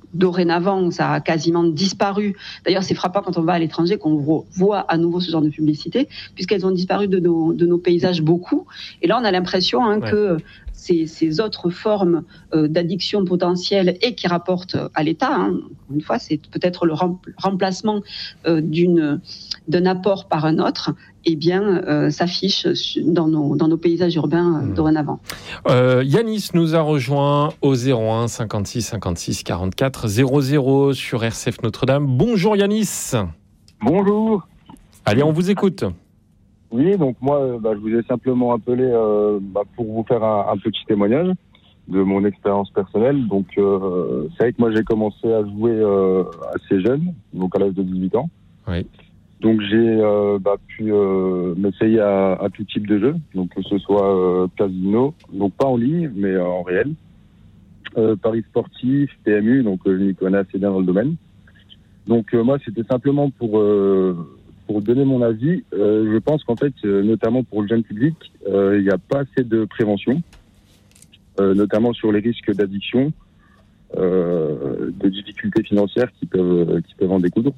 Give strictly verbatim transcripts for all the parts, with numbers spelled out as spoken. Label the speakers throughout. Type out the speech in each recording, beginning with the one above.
Speaker 1: dorénavant, ça a quasiment disparu. D'ailleurs, c'est frappant quand on va à l'étranger qu'on voit à nouveau ce genre de publicité, puisqu'elles ont disparu de nos, de nos paysages beaucoup. Et là, on a l'impression hein, ouais. que ces, ces autres formes euh, d'addiction potentielle et qui rapportent à l'État, hein, une fois, c'est peut-être le remplacement euh, d'une, d'un apport par un autre, eh bien, euh, s'affiche dans nos, dans nos paysages urbains euh, mmh. dorénavant.
Speaker 2: Euh, Yanis nous a rejoint au zéro un cinquante-six cinquante-six quarante-quatre zéro zéro sur R C F Notre-Dame. Bonjour Yanis.
Speaker 3: Bonjour.
Speaker 2: Allez, on vous écoute.
Speaker 3: Oui, donc moi, bah, je vous ai simplement appelé euh, bah, pour vous faire un, un petit témoignage de mon expérience personnelle. Donc, euh, c'est vrai que moi, j'ai commencé à jouer euh, assez jeune, donc à l'âge de dix-huit ans.
Speaker 2: Oui.
Speaker 3: Donc j'ai euh, bah, pu euh, m'essayer à, à tout type de jeu, donc que ce soit euh, casino, donc pas en ligne, mais euh, en réel, euh, paris sportif, P M U, donc euh, je m'y connais assez bien dans le domaine. Donc euh, moi c'était simplement pour euh, pour donner mon avis. Euh, je pense qu'en fait, euh, notamment pour le jeune public, euh, il n'y a pas assez de prévention, euh, notamment sur les risques d'addiction, euh, de difficultés financières qui peuvent qui peuvent en découdre.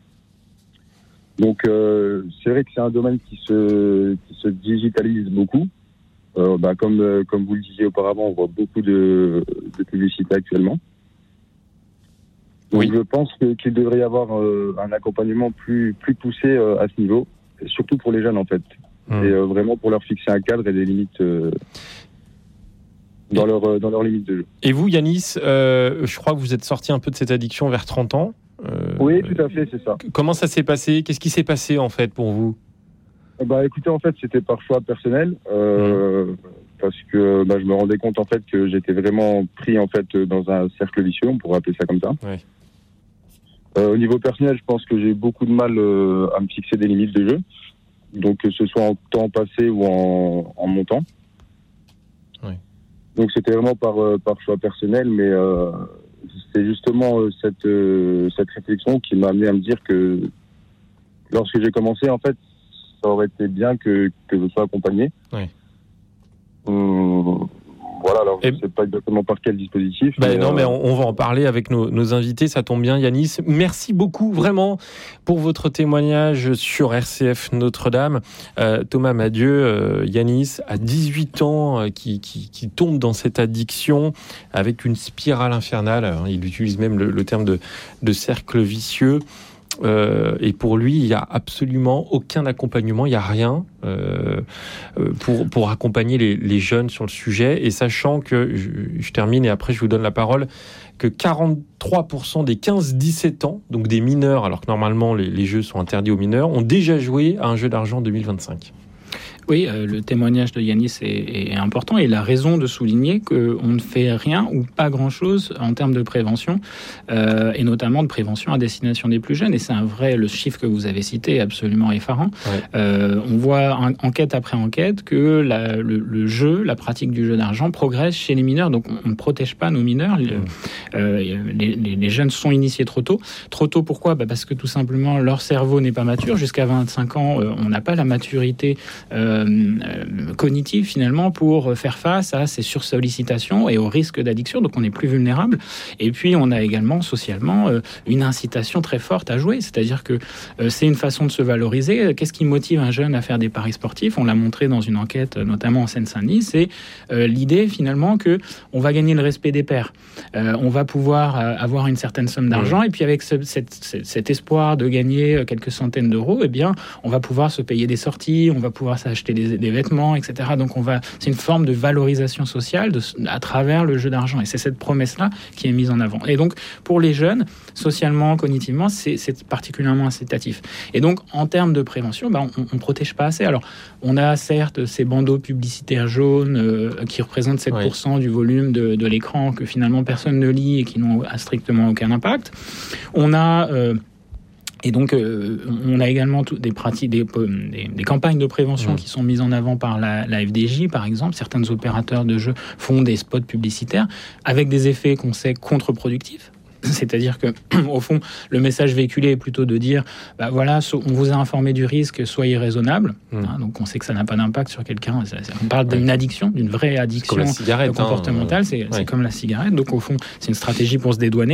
Speaker 3: Donc euh, c'est vrai que c'est un domaine qui se qui se digitalise beaucoup. Euh, bah, comme euh, comme vous le disiez auparavant, on voit beaucoup de, de publicité actuellement. Donc oui. Je pense que, qu'il devrait y avoir euh, un accompagnement plus plus poussé euh, à ce niveau, surtout pour les jeunes en fait, mmh. et euh, vraiment pour leur fixer un cadre et des limites. Euh, dans leur euh, dans leurs limites de jeu.
Speaker 2: Et vous, Yanis, euh, je crois que vous êtes sorti un peu de cette addiction vers trente ans.
Speaker 3: Euh, oui, tout à fait, c'est ça.
Speaker 2: Comment ça s'est passé ? Qu'est-ce qui s'est passé en fait pour vous ?
Speaker 3: Bah, écoutez, en fait, c'était par choix personnel, euh, mmh. parce que bah, je me rendais compte en fait que j'étais vraiment pris en fait dans un cercle vicieux, on pourrait appeler ça comme ça.
Speaker 2: Oui.
Speaker 3: Euh, au niveau personnel, je pense que j'ai eu beaucoup de mal euh, à me fixer des limites de jeu, donc que ce soit en temps passé ou en, en montant.
Speaker 2: Oui.
Speaker 3: Donc c'était vraiment par euh, par choix personnel, mais euh, c'est justement euh, cette euh, cette réflexion qui m'a amené à me dire que lorsque j'ai commencé, en fait, ça aurait été bien que que je sois accompagné.
Speaker 2: Oui.
Speaker 3: Hum, voilà, alors je ne sais pas exactement par quel dispositif.
Speaker 2: Ben
Speaker 3: mais
Speaker 2: non,
Speaker 3: euh...
Speaker 2: mais on, on va en parler avec nos, nos invités, ça tombe bien, Yanis. Merci beaucoup, vraiment, pour votre témoignage sur R C F Notre-Dame. Euh, Thomas Madieu, euh, Yanis, à dix-huit ans, euh, qui, qui, qui tombe dans cette addiction avec une spirale infernale. Hein, il utilise même le, le terme de, de cercle vicieux. Euh, et pour lui, il n'y a absolument aucun accompagnement, il n'y a rien euh, pour, pour accompagner les, les jeunes sur le sujet. Et sachant que, je, je termine et après je vous donne la parole, que quarante-trois pour cent des quinze dix-sept ans, donc des mineurs, alors que normalement les, les jeux sont interdits aux mineurs, ont déjà joué à un jeu d'argent en deux mille vingt-cinq.
Speaker 4: Oui, euh, le témoignage de Yanis est, est important et il a raison de souligner qu'on ne fait rien ou pas grand-chose en termes de prévention euh, et notamment de prévention à destination des plus jeunes. Et c'est un vrai, le chiffre que vous avez cité est absolument effarant. Ouais. Euh, on voit en, enquête après enquête que la, le, le jeu, la pratique du jeu d'argent progresse chez les mineurs. Donc on ne protège pas nos mineurs. Le, euh, les, les, les jeunes sont initiés trop tôt. Trop tôt pourquoi ? Bah parce que tout simplement leur cerveau n'est pas mature. Jusqu'à vingt-cinq ans, euh, on n'a pas la maturité euh, Euh, cognitive finalement pour faire face à ces sursollicitations et aux risques d'addiction, donc on est plus vulnérable. Et puis on a également socialement euh, une incitation très forte à jouer, c'est-à-dire que euh, c'est une façon de se valoriser. Qu'est-ce qui motive un jeune à faire des paris sportifs ? On l'a montré dans une enquête notamment en Seine-Saint-Denis, c'est euh, l'idée finalement que on va gagner le respect des pairs, euh, on va pouvoir euh, avoir une certaine somme d'argent mmh. et puis avec ce, cette, cet espoir de gagner quelques centaines d'euros, eh bien on va pouvoir se payer des sorties, on va pouvoir s'acheter Des, des vêtements, et cetera. Donc on va, c'est une forme de valorisation sociale de, à travers le jeu d'argent. Et c'est cette promesse-là qui est mise en avant. Et donc pour les jeunes, socialement, cognitivement, c'est, c'est particulièrement incitatif. Et donc en termes de prévention, ben, on ne protège pas assez. Alors on a certes ces bandeaux publicitaires jaunes euh, qui représentent sept pour cent oui. du volume de, de l'écran que finalement personne ne lit et qui n'ont strictement aucun impact. On a euh, Et donc, euh, on a également tout, des pratiques, des, des, des campagnes de prévention mmh. qui sont mises en avant par la, la F D J, par exemple. Certains opérateurs de jeux font des spots publicitaires avec des effets qu'on sait contre-productifs. C'est-à-dire que, au fond, le message véhiculé est plutôt de dire, bah voilà, on vous a informé du risque, soyez raisonnable. Mmh. Hein, donc, on sait que ça n'a pas d'impact sur quelqu'un. On parle ouais. d'une addiction, d'une vraie addiction
Speaker 2: comportementale.
Speaker 4: Hein, c'est, ouais. c'est comme la cigarette. Donc, au fond, c'est une stratégie pour se dédouaner.